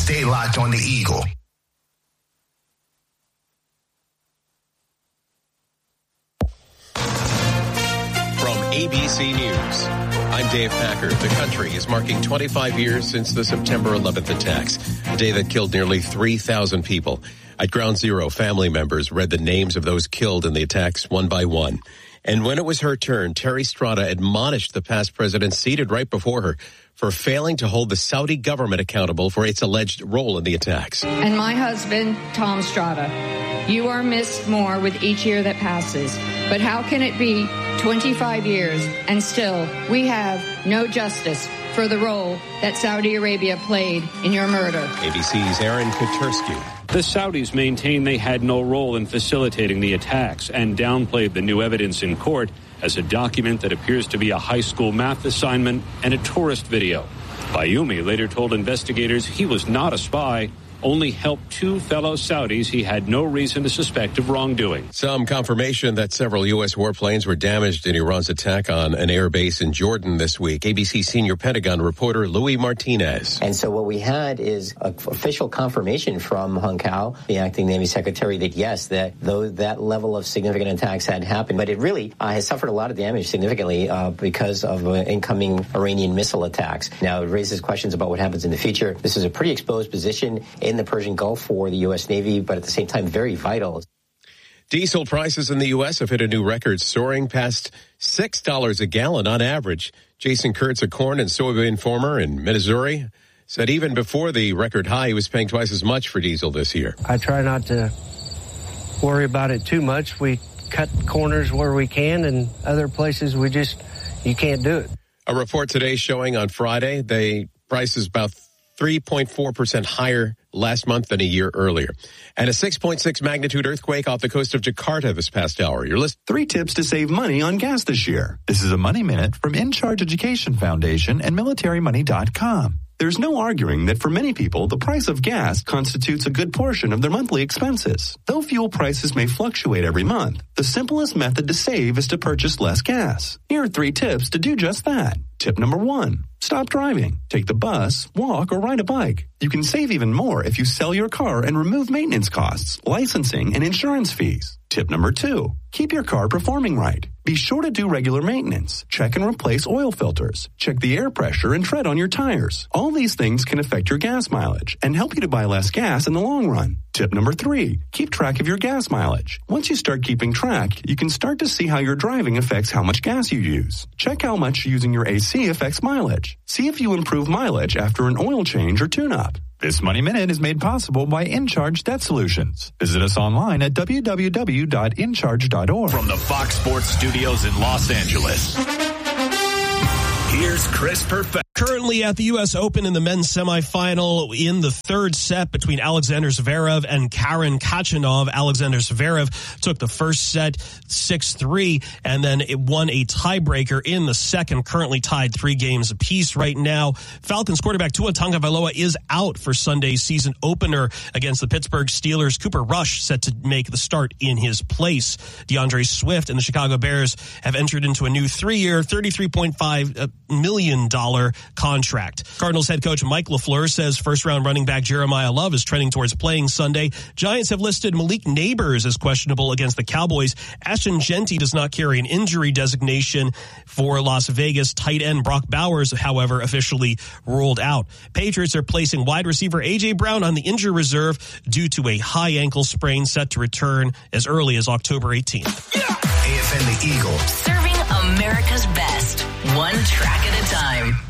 Stay locked on the Eagle. From ABC News, I'm Dave Packard. The country is marking 25 years since the September 11th attacks, a day that killed nearly 3,000 people. At Ground Zero, family members read the names of those killed in the attacks one by one. And when it was her turn, Terry Strada admonished the past president seated right before her for failing to hold the Saudi government accountable for its alleged role in the attacks. And my husband, Tom Strada, you are missed more with each year that passes. But how can it be 25 years and still we have no justice for the role that Saudi Arabia played in your murder? ABC's Aaron Katersky. The Saudis maintain they had no role in facilitating the attacks and downplayed the new evidence in court as a document that appears to be a high school math assignment and a tourist video. Bayoumi later told investigators he was not a spy, only helped two fellow Saudis he had no reason to suspect of wrongdoing. Some confirmation that several U.S. warplanes were damaged in Iran's attack on an air base in Jordan this week. ABC senior Pentagon reporter Louis Martinez. And so what we had is official confirmation from Hung Kao, the acting Navy secretary, that yes, that though that level of significant attacks had happened, but it really has suffered a lot of damage significantly because of incoming Iranian missile attacks. Now, it raises questions about what happens in the future. This is a pretty exposed position in the Persian Gulf for the U.S. Navy, but at the same time, very vital. Diesel prices in the U.S. have hit a new record, soaring past $6 a gallon on average. Jason Kurtz, a corn and soybean farmer in Missouri, said even before the record high, he was paying twice as much for diesel this year. I try not to worry about it too much. We cut corners where we can, and other places you can't do it. A report today showing on Friday, the price is about 3.4% higher last month than a year earlier. And a 6.6 magnitude earthquake off the coast of Jakarta this past hour. You're listening. 3 tips to save money on gas this year. This is a Money Minute from In Charge Education Foundation and MilitaryMoney.com. There's no arguing that for many people, the price of gas constitutes a good portion of their monthly expenses. Though fuel prices may fluctuate every month, the simplest method to save is to purchase less gas. Here are 3 tips to do just that. Tip number 1. Stop driving. Take the bus, walk, or ride a bike. You can save even more if you sell your car and remove maintenance costs, licensing, and insurance fees. Tip number 2. Keep your car performing right. Be sure to do regular maintenance. Check and replace oil filters. Check the air pressure and tread on your tires. All these things can affect your gas mileage and help you to buy less gas in the long run. Tip number 3. Keep track of your gas mileage. Once you start keeping track, you can start to see how your driving affects how much gas you use. Check how much using your AC affects mileage. See if you improve mileage after an oil change or tune-up. This Money Minute is made possible by InCharge Debt Solutions. Visit us online at www.incharge.org. From the Fox Sports Studios in Los Angeles, here's Chris Perfett. Currently at the U.S. Open in the men's semifinal in the third set between Alexander Zverev and Karen Khachanov. Alexander Zverev took the first set 6-3 and then it won a tiebreaker in the second, currently tied 3 games apiece right now. Falcons quarterback Tua Tagovailoa is out for Sunday's season opener against the Pittsburgh Steelers. Cooper Rush set to make the start in his place. DeAndre Swift and the Chicago Bears have entered into a new 3-year, $33.5 million contract. Cardinals head coach Mike LaFleur says first-round running back Jeremiah Love is trending towards playing Sunday. Giants have listed Malik Neighbors as questionable against the Cowboys. Ashton Genty does not carry an injury designation for Las Vegas. Tight end Brock Bowers, however, officially ruled out. Patriots are placing wide receiver A.J. Brown on the injury reserve due to a high ankle sprain set to return as early as October 18th. Yeah. AFN the Eagle. Serving America's best, one track at a time.